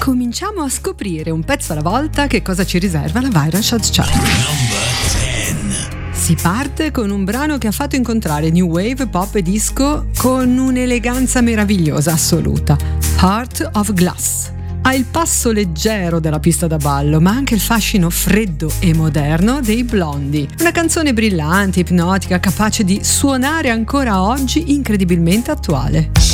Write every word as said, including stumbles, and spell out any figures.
Cominciamo a scoprire un pezzo alla volta che cosa ci riserva la Viral Chart Chart. Si parte con un brano che ha fatto incontrare new wave, pop e disco con un'eleganza meravigliosa assoluta. Heart of Glass. Ha il passo leggero della pista da ballo, ma anche il fascino freddo e moderno dei Blondie. Una canzone brillante, ipnotica, capace di suonare ancora oggi incredibilmente attuale.